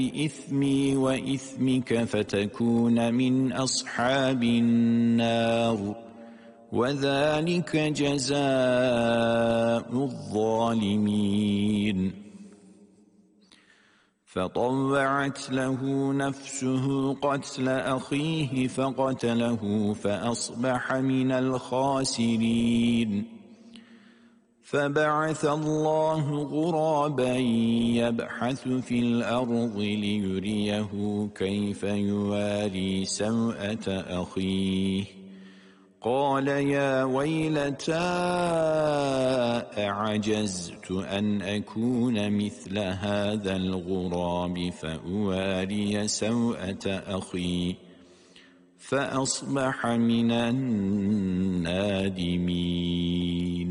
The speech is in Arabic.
إثمي وإثمك فتكون من أصحاب النار وذلك جزاء الظالمين فطوعت له نفسه قتل أخيه فقتله فأصبح من الخاسرين فبعث الله غرابا يبحث في الأرض ليريه كيف يواري سوءة أخيه قال يا ويلتى أعجزت أن أكون مثل هذا الغراب فأواري سوءة أخي فأصبح من النادمين